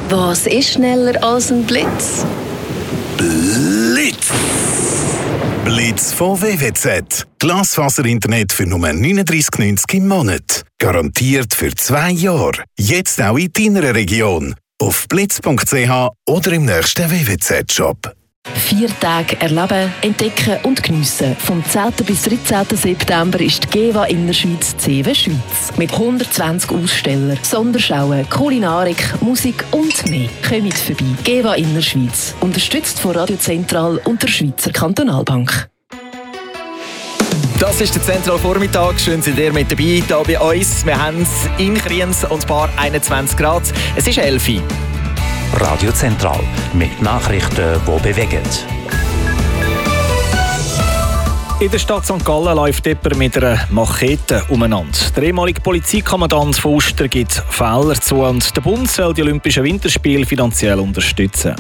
Was ist schneller als ein Blitz? Blitz! Blitz von WWZ. Glasfaser-Internet für nur 39,90 im Monat. Garantiert für 2 Jahre. Jetzt auch in deiner Region. Auf blitz.ch oder im nächsten WWZ-Shop. 4 Tage erleben, entdecken und geniessen. Vom 10. bis 13. September ist die GEWA Innerschweiz CW Schweiz. Mit 120 Ausstellern, Sonderschauen, Kulinarik, Musik und mehr. Kommt vorbei. GEWA Innerschweiz. Unterstützt von Radio Zentral und der Schweizer Kantonalbank. Das ist der Zentralvormittag. Schön sind ihr mit dabei hier bei uns. Wir haben es in Kriens und Bar 21 Grad. Es ist 11 Uhr. Radio Zentral mit Nachrichten, die bewegen. In der Stadt St. Gallen läuft jemand mit einer Machete umeinander. Der ehemalige Polizeikommandant von Uster gibt Fehler zu und der Bund soll die Olympischen Winterspiele finanziell unterstützen.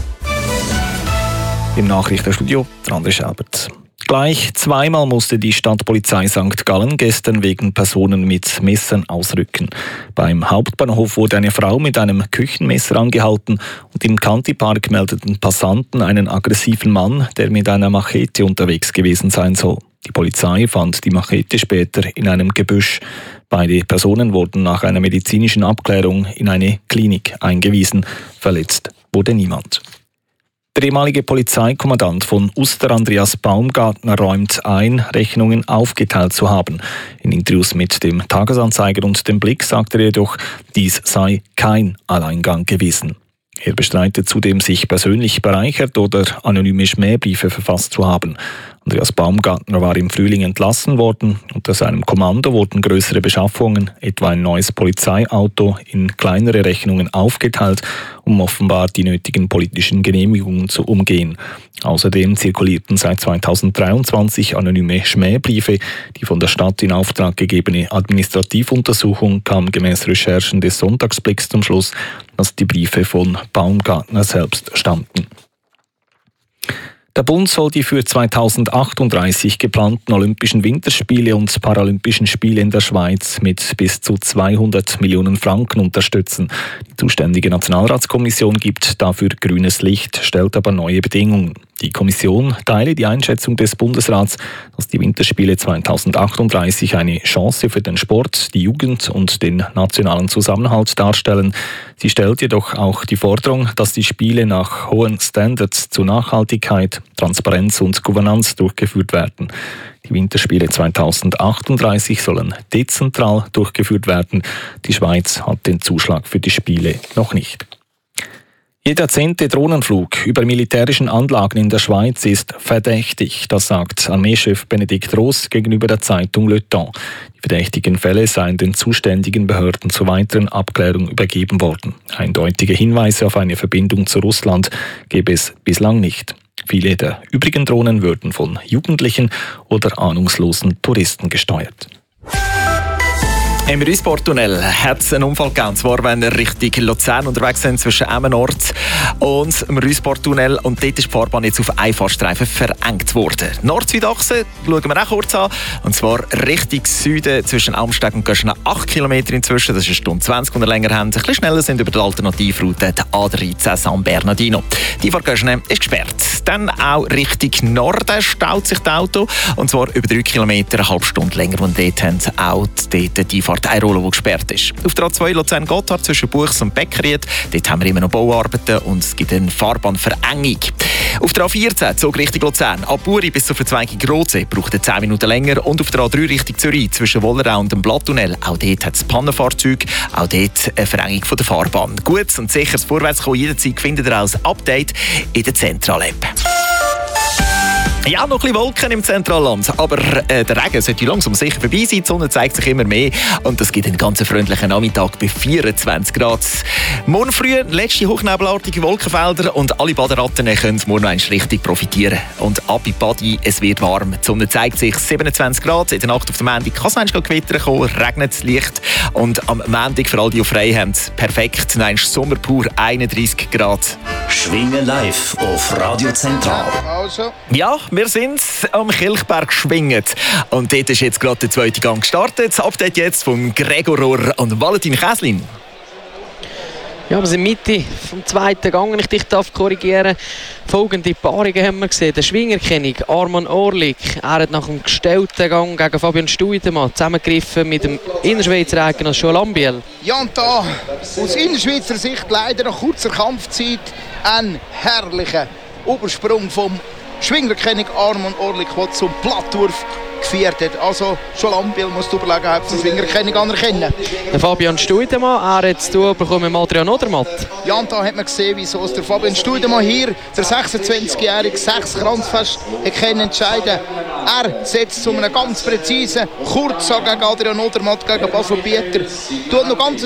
Im Nachrichtenstudio André Schelbert. Gleich zweimal musste die Stadtpolizei St. Gallen gestern wegen Personen mit Messern ausrücken. Beim Hauptbahnhof wurde eine Frau mit einem Küchenmesser angehalten und im Kantipark meldeten Passanten einen aggressiven Mann, der mit einer Machete unterwegs gewesen sein soll. Die Polizei fand die Machete später in einem Gebüsch. Beide Personen wurden nach einer medizinischen Abklärung in eine Klinik eingewiesen. Verletzt wurde niemand. Der ehemalige Polizeikommandant von Uster, Andreas Baumgartner, räumt ein, Rechnungen aufgeteilt zu haben. In Interviews mit dem Tagesanzeiger und dem Blick sagte er jedoch, dies sei kein Alleingang gewesen. Er bestreitet zudem, sich persönlich bereichert oder anonyme Schmähbriefe verfasst zu haben. Andreas Baumgartner war im Frühling entlassen worden. Unter seinem Kommando wurden größere Beschaffungen, etwa ein neues Polizeiauto, in kleinere Rechnungen aufgeteilt, um offenbar die nötigen politischen Genehmigungen zu umgehen. Außerdem zirkulierten seit 2023 anonyme Schmähbriefe. Die von der Stadt in Auftrag gegebene Administrativuntersuchung kam gemäß Recherchen des Sonntagsblicks zum Schluss, dass die Briefe von Baumgartner selbst stammten. Der Bund soll die für 2038 geplanten Olympischen Winterspiele und Paralympischen Spiele in der Schweiz mit bis zu 200 Millionen Franken unterstützen. Die zuständige Nationalratskommission gibt dafür grünes Licht, stellt aber neue Bedingungen. Die Kommission teile die Einschätzung des Bundesrats, dass die Winterspiele 2038 eine Chance für den Sport, die Jugend und den nationalen Zusammenhalt darstellen. Sie stellt jedoch auch die Forderung, dass die Spiele nach hohen Standards zu Nachhaltigkeit, Transparenz und Gouvernanz durchgeführt werden. Die Winterspiele 2038 sollen dezentral durchgeführt werden. Die Schweiz hat den Zuschlag für die Spiele noch nicht. Jeder 10. Drohnenflug über militärischen Anlagen in der Schweiz ist verdächtig, das sagt Armeechef Benedikt Ross gegenüber der Zeitung Le Temps. Die verdächtigen Fälle seien den zuständigen Behörden zur weiteren Abklärung übergeben worden. Eindeutige Hinweise auf eine Verbindung zu Russland gäbe es bislang nicht. Viele der übrigen Drohnen würden von Jugendlichen oder ahnungslosen Touristen gesteuert. Im Rüsporttunnel hat es einen Unfall gegeben, und zwar wenn wir Richtung Luzern unterwegs sind, zwischen Emmenort und dem Rüsporttunnel, und dort ist die Fahrbahn jetzt auf Einfahrstreifen verengt worden. Nord-Süd-Achse schauen wir auch kurz an, und zwar Richtung Süden zwischen Amsteg und Göschenen 8 Kilometer inzwischen, das ist 1 Stunde 20, und länger haben. Ein bisschen schneller sind über die Alternativroute die A13 San Bernardino. Die Fahrt Göschenen ist gesperrt. Dann auch Richtung Norden staut sich das Auto, und zwar über 3 Kilometer, eine halbe Stunde länger, und dort haben sie auch die Fahrt Teilrollo, die gesperrt ist. Auf der A2 Luzern-Gotthard zwischen Buchs und Beckried, dort haben wir immer noch Bauarbeiten und es gibt eine Fahrbahnverengung. Auf der A14 Zug Richtung Luzern, ab Buri bis zur Verzweigung Rotsee, braucht es 10 Minuten länger, und auf der A3 Richtung Zürich zwischen Wollerau und dem Blatttunnel, auch dort hat es Pannenfahrzeuge, auch dort eine Verengung von der Fahrbahn. Gutes und sicheres Vorwärtskommen jederzeit findet ihr als Update in der Zentral-App. Ja, noch ein bisschen Wolken im Zentralland, aber der Regen sollte langsam sicher vorbei sein. Die Sonne zeigt sich immer mehr und das gibt einen ganz freundlichen Nachmittag bei 24 Grad. Morgen früh letzte hochnebelartige Wolkenfelder und alle Baderatten können morgen noch richtig profitieren. Und ab in Badi, es wird warm. Die Sonne zeigt sich 27 Grad. In der Nacht auf dem Montag kann es noch Gewitter kommen, regnet leicht. Und am Montag für alle, die frei haben, perfekt. Nein, Sommer pur, 31 Grad. Schwingen live auf Radio Zentral. Ja, wir sind am Kilchberg schwingen. Und dort ist jetzt gerade der zweite Gang gestartet. Das Update jetzt von Gregor Rohr und Valentin Käslin. Ja, wir sind Mitte vom zweiten Gang, wenn ich dich korrigieren darf. Folgende Paarungen haben wir gesehen. Der Schwingerkönig Arman Orlik. Er hat nach dem gestellten Gang gegen Fabian Stuidemann zusammengegriffen mit dem Innerschweizer Eigner Joel Ambiel. Ja, und da aus Innerschweizer Sicht leider nach kurzer Kampfzeit ein herrlicher Obersprung vom Schwingerkönig Arman Orlik, der zum Plattwurf geführt hat. Also schon Ambiel muss die Überlegenheit zum Schwingerkönig anerkennen. Der Fabian Stuidemann, er hat es bekommen mit Adrian Odermatt. Ja, und da hat man gesehen, wieso der Fabian Stuidemann hier, der 26-jährige, 6 Kranzfest entscheiden. Er setzt zu einem ganz präzisen Kurz gegen Adrian Odermatt, gegen Basel Bieter. Tut noch ganz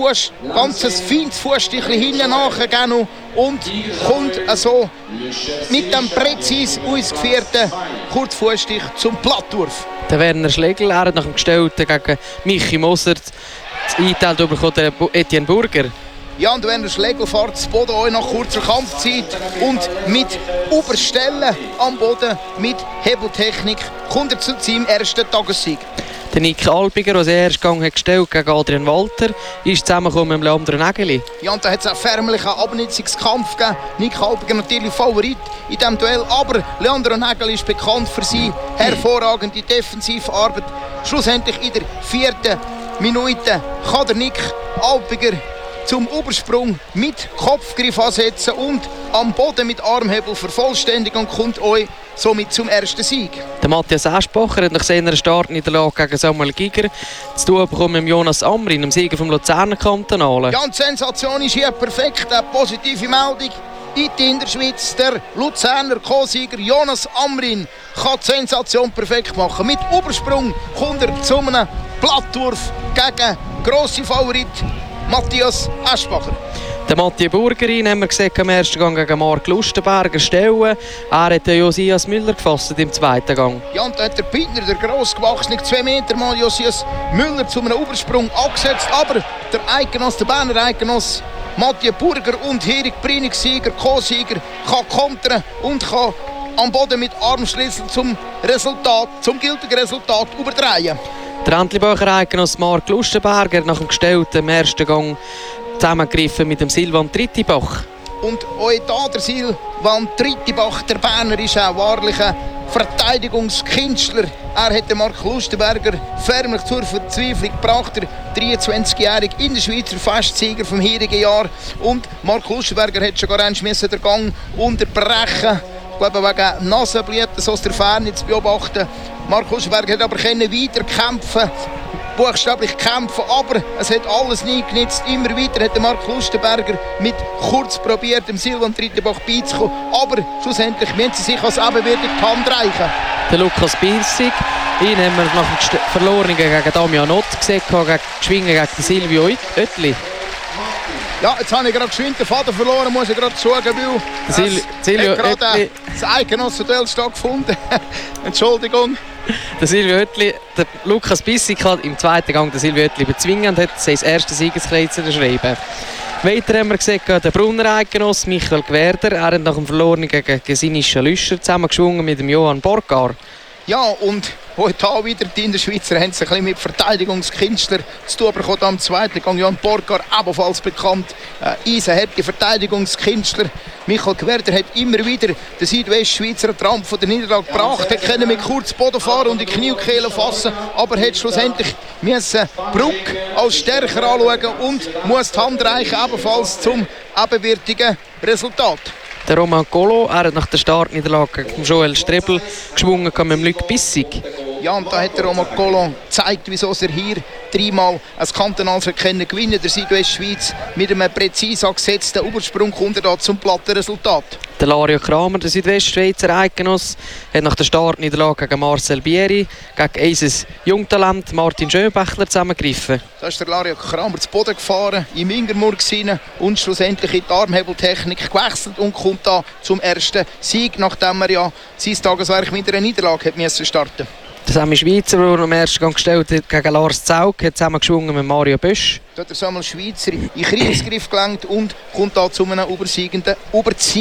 feines Fußstückchen hinten nachgehen und kommt so mit dem präzis ausgeführten Kurzfußstich zum Plattwurf. Der Werner Schlegel, er hat nach dem Gestellten gegen Michi Moser eingeteilt bekommen, der Etienne Burger. Ja, und Werner Schlegel fährt das Boden auch nach kurzer Kampfzeit und mit Überstellen am Boden, mit Hebeltechnik, kommt er zu seinem ersten Tagessieg. Der Nick Alpiger, der den ersten Gang hat gestellt gegen Adrian Walter, ist zusammengekommen mit Leandro Nägeli. Ja, und da hat es einen förmlichen Abnutzungskampf gegeben. Nick Alpiger natürlich Favorit in diesem Duell, aber Leandro Nägeli ist bekannt für seine hervorragende Defensivarbeit. Schlussendlich in der 4. Minute kann der Nick Alpiger zum Obersprung mit Kopfgriff ansetzen und am Boden mit Armhebel vervollständigen und kommt euch somit zum ersten Sieg. Der Matthias Aschbacher hat nach seiner Startniederlage gegen Samuel Giger zu tun bekommen mit Jonas Amrin, dem Sieger vom Luzerner Kantonalen. Ja, und die Sensation ist hier perfekt. Eine positive Meldung in der Schweiz. Der Luzerner Co-Sieger Jonas Amrin kann die Sensation perfekt machen. Mit Obersprung kommt er zu einem Plattwurf gegen grosse Favorit Matthias Aschbacher. Der Mathieu Burgerin haben wir gesehen am ersten Gang gegen Marc Lustenberger stellen. Er hat Josias Müller gefasst im zweiten Gang. Ja, und da hat der Pintner, der grossgewachsene 2 Meter Mann Josias Müller zu einem Obersprung angesetzt. Aber der Eidgenoss, der Berner Eidgenoss Mathieu Burger und Erik Brinig, Sieger, Co-Sieger, kann kontern und kann am Boden mit Armschlüssel zum gültigen Resultat überdrehen. Der Entlebacher Eidgenoss Marc Lustenberger nach dem gestellten ersten Gang zusammengegriffen mit dem Silvan Trittibach. Und auch da der Silvan Trittibach, der Berner, ist auch wahrlich ein Verteidigungskünstler. Er hat den Marc Lustenberger förmlich zur Verzweiflung gebracht. Der 23-jährige Innerschweizer Festsieger vom heurigen Jahr. Und Marc Lustenberger hat sogar den Gang unterbrechen. Ich glaube, wegen Nasenbluten so aus der Ferne zu beobachten. Marc Lustenberger hat aber weiter kämpfen, buchstäblich kämpfen, aber es hat alles nie genützt. Immer wieder hat Marc Lustenberger mit kurz probiert, dem Silvan Trittibach beizukommen, aber schlussendlich müssen sie sich als ebenbürtig die Hand reichen. Der Lukas Bilsig, ihn haben wir nach dem Verlorenen gegen Damian Ott gesehen, gegen Schwingen gegen Silvio Oettli. Ja, jetzt habe ich gerade geschwind den Vater verloren, muss ich gerade sagen, weil Silvio gerade das Eidgenossen-Duell stattgefunden. Entschuldigung. Der Silvio Oettli, der Lukas Bissig hat im zweiten Gang den Silvio Oettli bezwingen und hat sein erstes Siegeskreuz unterschrieben. Weiter haben wir gesehen, der Brunner Eidgenoss Michael Gwerder. Er hat nach dem Verlorenen gegen Gesinischa Lüscher zusammengeschwungen mit dem Johann Borgar. Ja, und heute auch wieder die Innerschweizer haben sich ein bisschen mit Verteidigungskünstler zu tun bekommen. Am zweiten Gang Johann Borgar, ebenfalls bekannt, eisenharte Verteidigungskünstler. Michael Gwerder hat immer wieder den Südwestschweizer Trampf von der Niederlage gebracht. Er konnte mit kurz Boden fahren und die Kniekehle fassen, aber hat schlussendlich Bruck als stärker anschauen und muss die Hand reichen, ebenfalls zum ebenbürtigen Resultat. Der Roman Colo, er hat nach der Startniederlage gegen Joel Strebel geschwungen mit Luc Bissig. Ja, und da hat der Roman Colo gezeigt, wieso er hier dreimal ein kantonales Rennen gewinnen der Südwestschweiz mit einem präzis angesetzten Übersprung kommt er da zum platten Resultat. Der Lario Kramer, der Südwestschweizer Eidgenoss, hat nach der Startniederlage gegen Marcel Bieri gegen unser Jungtalent Martin Schönbächler zusammengegriffen. Da ist der Lario Kramer zu Boden gefahren, im Ingermurg und schlussendlich in die Armhebeltechnik gewechselt und kommt da zum ersten Sieg, nachdem er ja sein Tageswerk mit einer Niederlage hat starten. Der Sammy Schweizer, der am ersten Gang gestellt hat gegen Lars Zaug, hat zusammengeschwungen mit Mario Bösch. Da hat der Samuel Schweizer in Kriegsgriff gelenkt und kommt da zu einem überzeugenden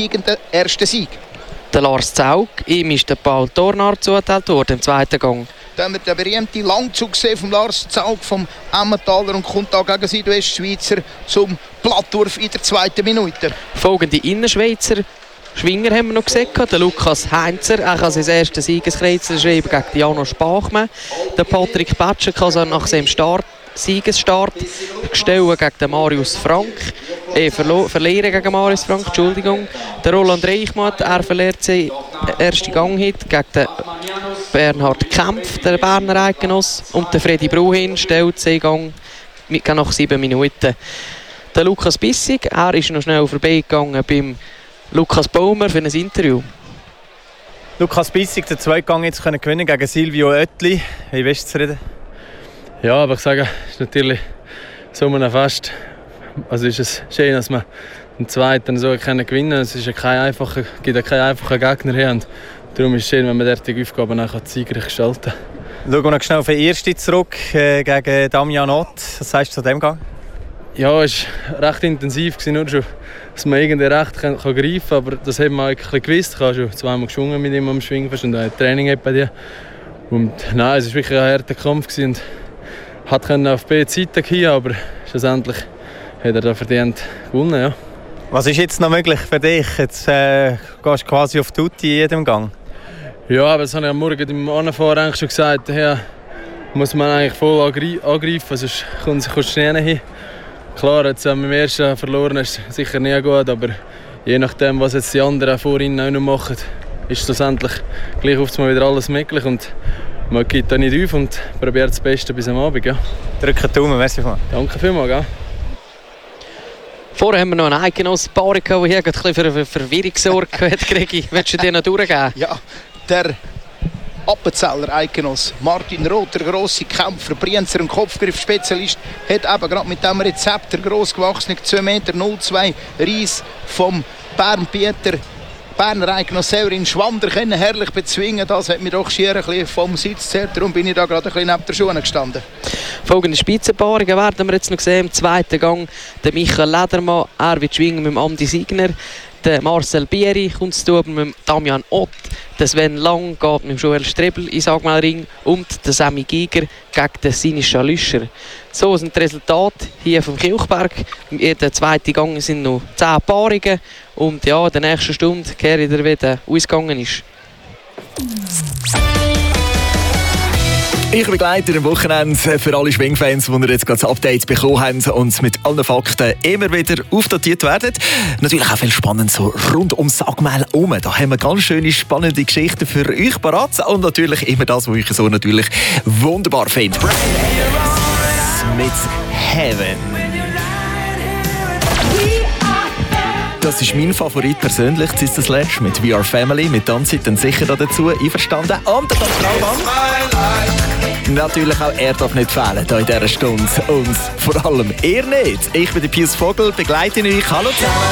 ersten Sieg. Der Lars Zaug, ihm ist der Paul Tornard zugeteilt worden im zweiten Gang. Da haben wir den berühmten Langzug gesehen vom Lars Zaug vom Emmentaler und kommt da gegen Südwestschweizer zum Plattwurf in der 2. Minute. Folgende Innerschweizer Schwinger haben wir noch gesehen. Der Lukas Heinzer, er kann sein erstes Siegeskreuzer schreiben gegen Janosch Bachmann. Der Patrick Petscher kann sich nach seinem Siegesstart stellen gegen den Marius Frank. Verlieren gegen Marius Frank, Entschuldigung. Der Roland Reichmatt, er verliert seinen ersten Gang-Hit gegen den Bernhard Kempf, der Berner Eidgenoss. Und der Freddy Bruhin stellt seinen Gang nach 7 Minuten. Der Lukas Bissig, er ist noch schnell vorbeigegangen beim Lukas Baumer für ein Interview. Lukas Bissig, den Zweitgang jetzt gewinnen gegen Silvio Oetli. Wie bist du zufrieden? Ja, aber ich sage, es ist natürlich so ein Fest. Also ist es schön, dass wir den Zweiten so gewinnen können. Es ist ja gibt ja keinen einfachen Gegner hier. Und darum ist es schön, wenn man diese Aufgaben auch siegreich gestalten kann. Schauen wir noch schnell auf den ersten zurück gegen Damian Ott. Was sagst du zu dem Gang? Ja, es war recht intensiv, nur schon, dass man irgendwie recht greifen kann. Aber das haben wir eigentlich gewusst. Ich habe schon zweimal geschwungen mit ihm am Schwingfest und ein Training bei dir. Und nein, es war wirklich ein harter Kampf und hat auf beide Seiten gehen, aber schlussendlich hat er da verdient gewonnen. Ja. Was ist jetzt noch möglich für dich? Jetzt gehst du quasi auf Tutti in jedem Gang. Ja, aber das habe ich am Morgen im Anfahren eigentlich schon gesagt. Daher muss man eigentlich voll angreifen, sonst kommst du nicht hin. Klar, jetzt haben wir im ersten verloren, ist sicher nicht gut, aber je nachdem, was jetzt die anderen vor ihnen auch noch machen, ist schlussendlich gleich oft mal wieder alles möglich und man geht da nicht auf und probiert das Beste bis am Abend. Ja. Drücke die Daumen, merci vielmals. Danke vielmals. Ja. Vorher haben wir noch eine Eidgenossen-Paarung, die hier ein bisschen für Verwirrung gesorgt hat. Gregi, willst du dir noch durchgeben? Ja, der Appenzeller Eidgenoss Martin Roth, der grosse Kämpfer, Brienzer und Kopfgriff-Spezialist, hat eben gerade mit diesem Rezept der grossgewachsene 2,02 Meter Reis vom Berner Eidgenoss Severin Schwander können herrlich bezwingen. Das hat mich doch schier ein bisschen vom Sitz gezerrt. Darum bin ich da gerade ein bisschen neben der Schuhe gestanden. Folgende Spitzenpaarungen werden wir jetzt noch sehen. Im 2. Gang der Michael Ledermann, er wird schwingen mit dem Andi Signer. Der Marcel Bieri kommt zu tun mit dem Damian Ott. Der Sven Lang geht mit dem Joel Strebel in Sagmalring. Und der Sammy Giger gegen den Sinischa Lüscher. So sind die Resultate hier vom Kilchberg. In der 2. Gang sind noch 10 Paarungen. Und ja, in der nächsten Stunde kehrt er wieder ausgegangen ist. Ich begleite am Wochenende für alle Schwingfans, die jetzt gerade Updates bekommen haben und mit allen Fakten immer wieder aufdatiert werden. Natürlich auch viel spannend so rund um Sagmel herum. Da haben wir ganz schöne, spannende Geschichten für euch parat. Und natürlich immer das, was euch so natürlich wunderbar findet. Mit Heaven. Das ist mein Favorit persönlich, das ist das letzte mit We Are Family. Mit dann seid dann sicher dazu einverstanden. Und der natürlich auch er darf nicht fehlen hier in dieser Stunde. Und vor allem ihr nicht. Ich bin der Pius Vogel, begleite euch. Hallo zusammen.